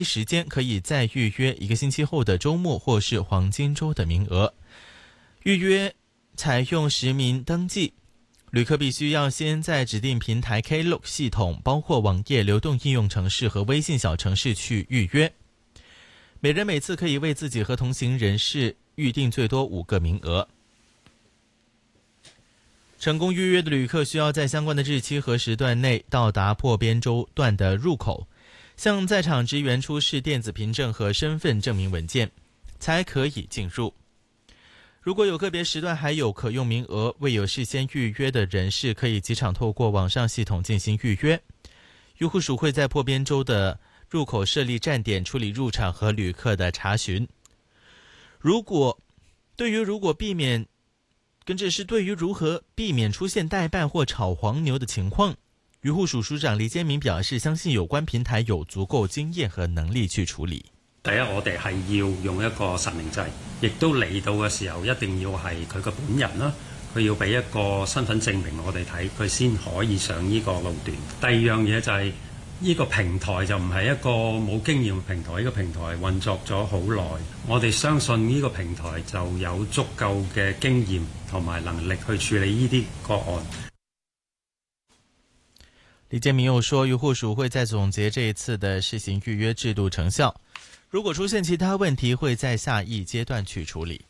时间可以再预约1个星期后的周末或是黄金周的名额。预约采用实名登记，旅客必须要先在指定平台 Klook 系统，包括网页、流动应用程式和微信小程式去预约。每人每次可以为自己和同行人士预定最多5个名额。成功预约的旅客需要在相关的日期和时段内到达破边州段的入口，向在场职员出示电子凭证和身份证明文件，才可以进入。如果有个别时段还有可用名额，未有事先预约的人士可以即场透过网上系统进行预约。渔护署会在破边州的入口设立站点，处理入场和旅客的查询。如果避免如何避免出现代办或炒黄牛的情况，渔护署署长黎坚明表示，相信有关平台有足夠經驗和能力去處理。 第一，我哋係要用一個實名制，亦都嚟到嘅時候一定要係佢個本人啦，佢要俾一個身份證明我哋睇，佢先可以上呢個路段。第二樣嘢就係呢個平台就唔係一個冇經驗嘅平台，呢個平台運作咗好耐，我哋相信呢個平台就有足夠嘅經驗同埋能力去處理呢啲個案。 李建明又說，漁護署會在總結這一次的試行預約制度成效，如果出現其他問題，會在下一階段去處理。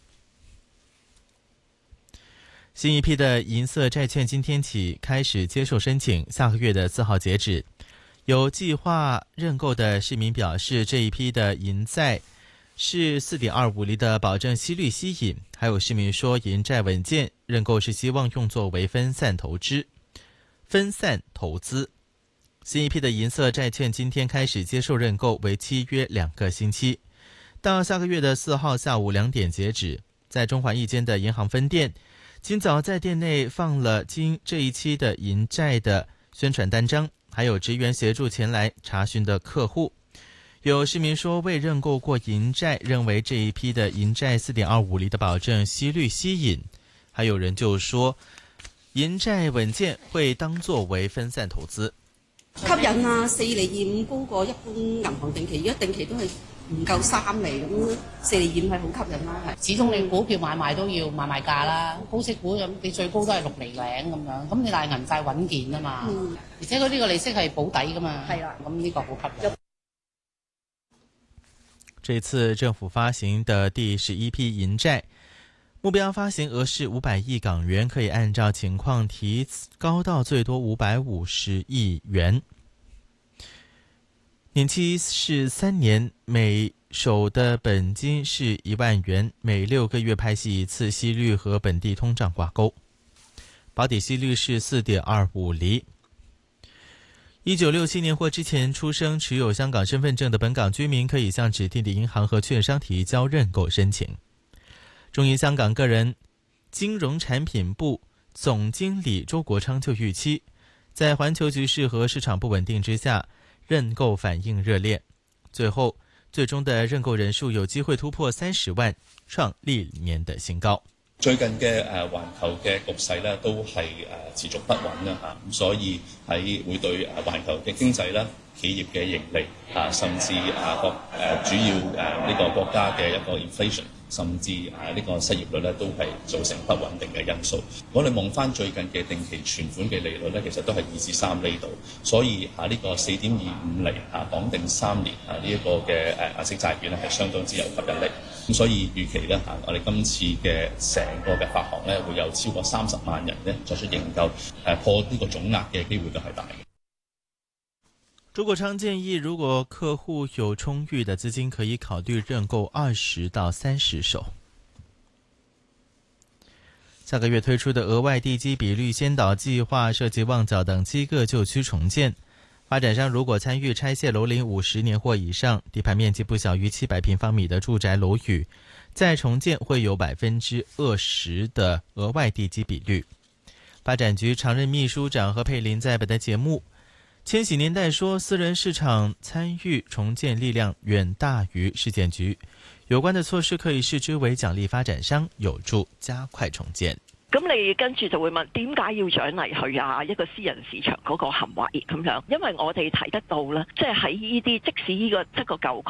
新一批的銀色債券今天起開始接受申請，下個月的4號截止。有計劃認購的市民表示，這一批的銀債是 4.25 厘的保證息率吸引，還有市民說銀債穩健，認購是希望用作為分散投資。新一批的銀色債券今天開始接受認購，為期約2個星期，到下個月的4號下午2點截止。在中環一間的銀行分店，今早在店內放了經這一期的銀債的宣傳單張，還有職員協助前來查詢的客戶。有市民說未認購過銀債，認為這一批的銀債 4.25 厘的保證息率吸引。還有人就說銀債穩健會當作為分散投資。 吸引啊，4厘25高過一般銀行定期，而家定期都係唔夠3厘咁，4厘25係好吸引啦。 係始終你股票買賣都要買賣價啦，高息股咁你最高都係6厘零咁樣，咁你但係銀債穩健啊嘛，而且佢呢個利息係保底噶嘛，係啦，咁呢個好吸引。 這次政府發行的第11批銀債，目標發行額是500億港元，可以按照情況提高到最多550億元。年期是3年，每手的本金是1萬元，每6個月派息一次，息率和本地通脹掛鈎，保底息率是 4.25 厘。1967年或之前出生、持有香港身份證的本港居民可以向指定的銀行和券商提交認購申請。中銀香港個人金融產品部總經理周國昌就預期，在環球局勢和市場不穩定之下，認購反應熱烈，最終的認購人數有機會突破30萬，創歷年的新高。 最近嘅環球嘅局勢咧都係持續不穩啦嚇，咁所以會對環球嘅經濟啦、企業嘅盈利甚至主要呢個國家嘅一個 inflation， 甚至呢個失業率咧都係造成不穩定嘅因素。我哋望翻最近嘅定期存款嘅利率咧，其實都係2至3厘度，所以呢個 4.25 厘綁定3年呢一個嘅壓息債券咧係相當之有吸引力。咁所以預期咧我哋今次嘅成個嘅發行咧會有超過30萬人咧作出認購，破呢個總額嘅機會都係大。 周國昌建議，如果客戶有充裕的資金，可以考慮認購20到30手。下個月推出的額外地基比率先導計劃涉及旺角等7個舊區重建。發展商如果參與拆卸樓齡50年或以上、地盤面積不小於700平方米的住宅樓宇，再重建會有 20% 的額外地基比率。發展局常任秘書長何佩林在本台節目千禧年代說，私人市場參與重建力量遠大於市建局，有關的措施可以視之為獎勵發展商，有助加快重建。 咁你跟住就會問點解要獎勵佢啊？一個私人市場嗰個行為咁樣，因為我哋睇得到啦，即係喺呢啲即使呢個舊區。